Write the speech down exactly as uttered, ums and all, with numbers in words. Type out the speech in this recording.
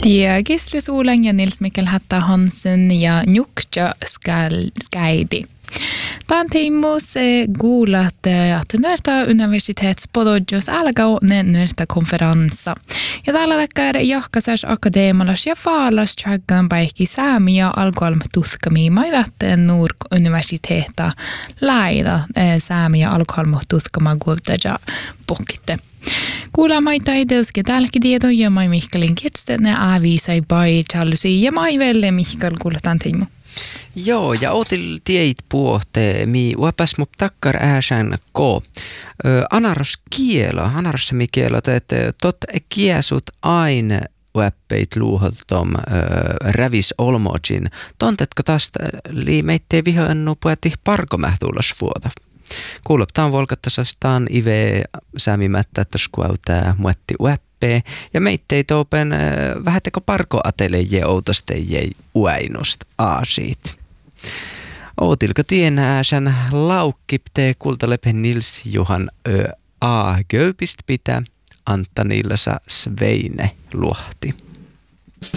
Ja Gisli Solang ja Nils Mikkel Hatta Hansen ja Njukja Skaidi. Tämän tiimus kuulat, että nörtä universitetspododjus alkaa ne nörtä konferenssa. Ja täällä täkkär jahkasas akadeemalas ja faalas tjaggan paikki saamia alkoalm tuskami maivat nuur universiteta laida saamia alkoalm tuskama kuultaja pokitte. Kuulla maita edelske tälläkin tieto ja mai Mihkelin kirste ne aavisai bai challusi ja mai velle Mihkel kuuletaan tiimu. Joo, ja ootil tieit puohte, mi uopas mut takkar ääsän ko. Anaros kiela, anaros mi kiela, että tot kiesut aina uoppeit luuholtom rävis olmojin. Tontetko tästä li meittei vihoennu puetti parkomähtuulas vuota. Kuulup tämän volkattasastaan ive säämimättä, että skuautaa muetti uoppee. Ja meittei toupen vähättekö parkoatele je outoste je uäinust aasiit. Ootilko tienääsän laukkiptee kultalepen Nils Johan ö, A. Göpist pitää Antta Niilasa Sveine Luhti.